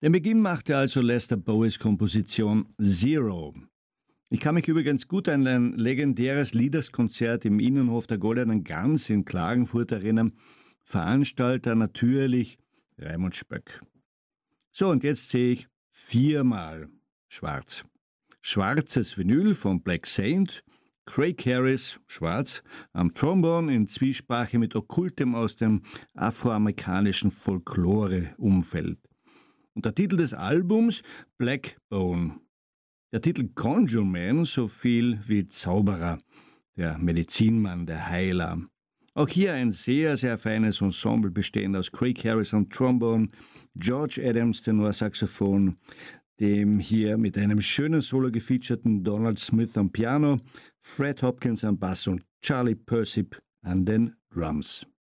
Den Beginn machte also Lester Bowes Komposition Zero. Ich kann mich übrigens gut an ein legendäres Liederskonzert im Innenhof der Goldenen Gans in Klagenfurt erinnern. Veranstalter natürlich Raimund Spöck. So, und jetzt sehe ich viermal schwarz. Schwarzes Vinyl von Black Saint, Craig Harris, schwarz, am Trombone in Zwiesprache mit Okkultem aus dem afroamerikanischen Folklore-Umfeld. Und der Titel des Albums Blackbone. Der Titel Conjure Man so viel wie Zauberer, der Medizinmann, der Heiler. Auch hier ein sehr, sehr feines Ensemble bestehend aus Craig Harris am Trombone, George Adams Tenorsaxophon, dem hier mit einem schönen Solo gefeaturten Donald Smith am Piano, Fred Hopkins am Bass und Charlie Persip an den Drums.